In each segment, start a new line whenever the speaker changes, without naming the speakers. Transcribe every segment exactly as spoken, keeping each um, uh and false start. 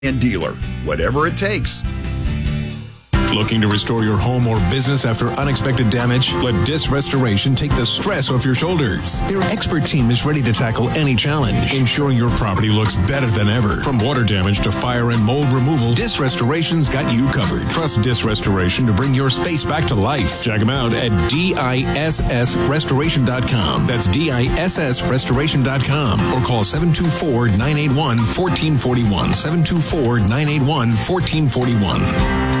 and dealer. Whatever it takes.
Looking to restore your home or business after unexpected damage? Let Dis Restoration take the stress off your shoulders. Their expert team is ready to tackle any challenge, ensuring your property looks better than ever. From water damage to fire and mold removal, Dis Restoration's got you covered. Trust Dis Restoration to bring your space back to life. Check them out at D I S S restoration dot com. That's D I S S restoration dot com. Or call seven two four, nine eight one, one four four one. seven two four, nine eight one, one four four one.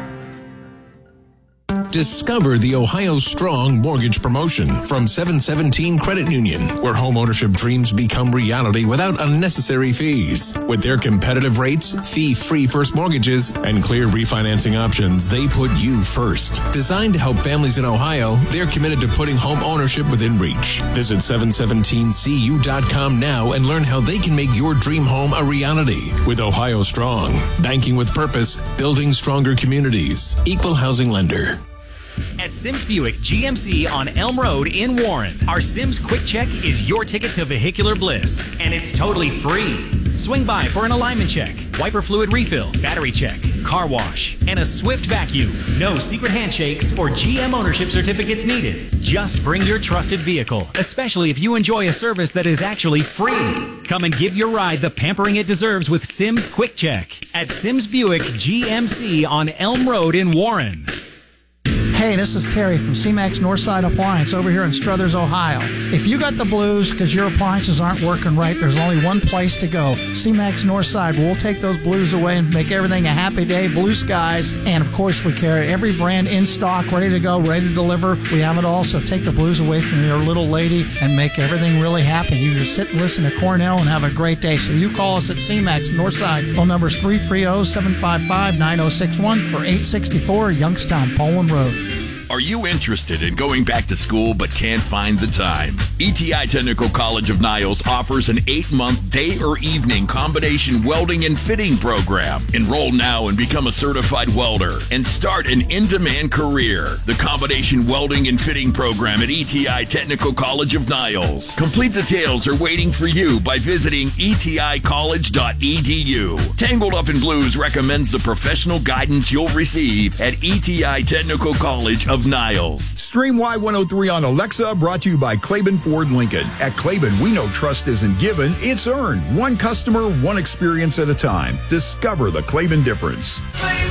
Discover the Ohio Strong Mortgage Promotion from seven seventeen Credit Union, where homeownership dreams become reality without unnecessary fees. With their competitive rates, fee-free first mortgages, and clear refinancing options, they put you first. Designed to help families in Ohio, they're committed to putting home ownership within reach. Visit seven seventeen C U dot com now and learn how they can make your dream home a reality. With Ohio Strong, banking with purpose, building stronger communities. Equal housing lender.
At Sims Buick G M C on Elm Road in Warren, our Sims Quick Check is your ticket to vehicular bliss, and it's totally free. Swing by for an alignment check, wiper fluid refill, battery check, car wash, and a swift vacuum. No secret handshakes or G M ownership certificates needed. Just bring your trusted vehicle, especially if you enjoy a service that is actually free. Come and give your ride the pampering it deserves with Sims Quick Check at Sims Buick G M C on Elm Road in Warren.
Hey, this is Terry from C-Max Northside Appliance over here in Struthers, Ohio. If you got the blues because your appliances aren't working right, there's only one place to go. C-Max Northside. We'll take those blues away and make everything a happy day, blue skies. And, of course, we carry every brand in stock, ready to go, ready to deliver. We have it all, so take the blues away from your little lady and make everything really happy. You just sit and listen to Cornell and have a great day. So you call us at C-Max Northside. Phone number is three three zero, seven five five, nine zero six one or eight sixty-four Youngstown, Poland Road.
Are you interested in going back to school but can't find the time? E T I Technical College of Niles offers an eight-month day or evening combination welding and fitting program. Enroll now and become a certified welder and start an in-demand career. The combination welding and fitting program at E T I Technical College of Niles. Complete details are waiting for you by visiting E T I college dot E D U. Tangled Up in Blues recommends the professional guidance you'll receive at E T I Technical College of Niles.
Stream Y one oh three on Alexa, brought to you by Claiborne Ford Lincoln. At Claiborne, we know trust isn't given, it's earned. One customer, one experience at a time. Discover the Claiborne difference.